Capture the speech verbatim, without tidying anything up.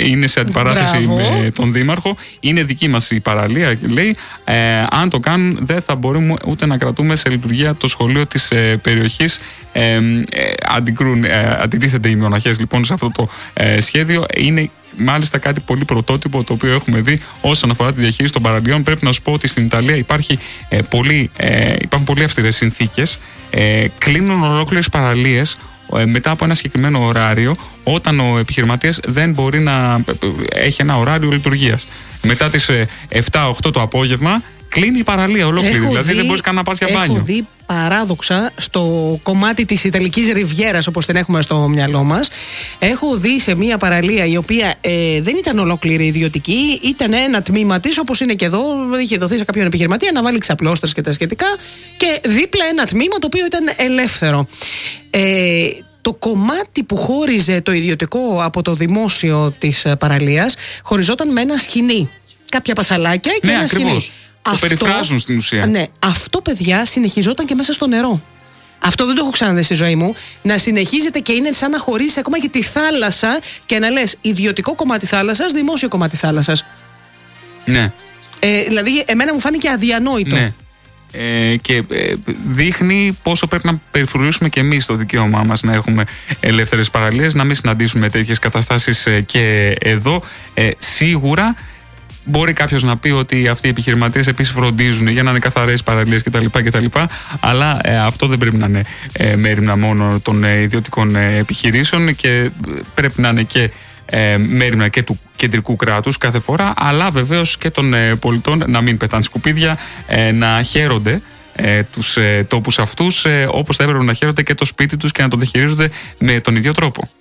είναι σε αντιπαράθεση Μπράβο. με τον Δήμαρχο. Είναι δική μας η παραλία, λέει. Ε, αν το κάνουν, δεν θα μπορούμε ούτε να κρατούμε σε λειτουργία το σχολείο της ε, περιοχής. Ε, ε, αντικρούν, ε, αντιτίθεται οι μοναχές λοιπόν σε αυτό το ε, σχέδιο. Είναι μάλιστα κάτι πολύ πρωτότυπο το οποίο έχουμε δει όσον αφορά τη διαχείριση των παραλίων. Πρέπει να σου πω ότι στην Ιταλία υπάρχει, ε, πολύ, ε, υπάρχουν πολύ αυστηρές συνθήκες. Ε, κλείνουν ολόκληρες παραλίες ε, μετά από ένα συγκεκριμένο ωράριο, όταν ο επιχειρηματίας δεν μπορεί να έχει ένα ωράριο λειτουργίας. Μετά τις ε, επτά οκτώ το απόγευμα κλείνει η παραλία ολόκληρη. Έχω δηλαδή δει, δεν μπορείς καν να πάρεις για μπάνιο. Έχω δει παράδοξα στο κομμάτι της Ιταλικής Ριβιέρας, όπως την έχουμε στο μυαλό μας. Έχω δει σε μια παραλία η οποία ε, δεν ήταν ολόκληρη ιδιωτική, ήταν ένα τμήμα της, όπως είναι και εδώ. Είχε δοθεί σε κάποιον επιχειρηματία να βάλει ξαπλώστρες και τα σχετικά. Και δίπλα ένα τμήμα το οποίο ήταν ελεύθερο. Ε, Το κομμάτι που χώριζε το ιδιωτικό από το δημόσιο της παραλίας χωριζόταν με ένα σκοινί. Κάποια πασαλάκια και ναι, ένα ακριβώς. σκοινί. Το αυτό, περιφράζουν στην ουσία. Ναι, αυτό, παιδιά, συνεχιζόταν και μέσα στο νερό. Αυτό δεν το έχω ξαναδεί στη ζωή μου. Να συνεχίζεται και είναι σαν να χωρίζει ακόμα και τη θάλασσα και να λες ιδιωτικό κομμάτι θάλασσας, δημόσιο κομμάτι θάλασσας. Ναι. Ε, δηλαδή, εμένα μου φάνηκε αδιανόητο. Ναι. Ε, και ε, δείχνει πόσο πρέπει να περιφρουρήσουμε και εμείς το δικαίωμά μας να έχουμε ελεύθερες παραλίες, να μην συναντήσουμε τέτοιες καταστάσεις ε, και εδώ. Ε, σίγουρα μπορεί κάποιος να πει ότι αυτοί οι επιχειρηματίες επίσης φροντίζουν για να είναι καθαρές παραλίες κτλ. κτλ. Αλλά ε, αυτό δεν πρέπει να είναι ε, μέριμνα μόνο των ε, ιδιωτικών ε, επιχειρήσεων και πρέπει να είναι και ε, μέριμνα και του κεντρικού κράτους κάθε φορά, αλλά βεβαίως και των ε, πολιτών να μην πετάνε σκουπίδια, ε, να χαίρονται ε, τους ε, τόπους αυτούς ε, όπως θα έπρεπε να χαίρονται και το σπίτι τους και να το διαχειρίζονται με τον ίδιο τρόπο.